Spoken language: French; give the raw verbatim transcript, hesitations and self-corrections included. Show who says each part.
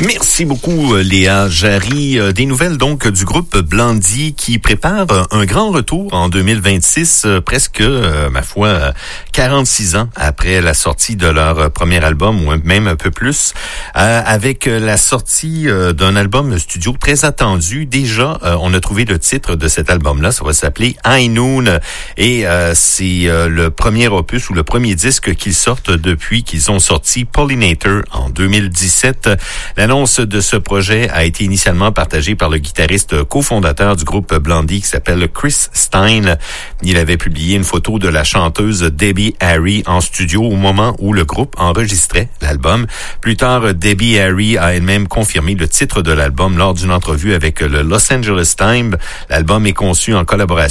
Speaker 1: Merci beaucoup, Léa Jarry. Des nouvelles donc du groupe Blondie qui prépare un grand retour en deux mille vingt-six, presque, euh, ma foi, quarante-six ans après la sortie de leur premier album, ou même un peu plus, euh, avec la sortie euh, d'un album studio très attendu. Déjà, euh, on a trouvé le titre de cet album-là, ça va s'appeler High Noon, et euh, c'est euh, le premier opus ou le premier disque qu'ils sortent depuis qu'ils ont sorti Pollinator en deux mille dix-sept. L'annonce de ce projet a été initialement partagée par le guitariste cofondateur du groupe Blondie qui s'appelle Chris Stein. Il avait publié une photo de la chanteuse Debbie Harry en studio au moment où le groupe enregistrait l'album. Plus tard, Debbie Harry a elle-même confirmé le titre de l'album lors d'une entrevue avec le Los Angeles Times. L'album est conçu en collaboration